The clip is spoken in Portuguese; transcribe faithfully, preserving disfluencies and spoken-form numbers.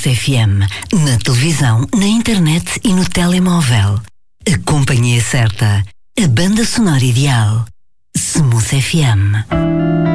F M, na televisão, na internet e no telemóvel. A companhia certa, a banda sonora ideal. Smooth F M.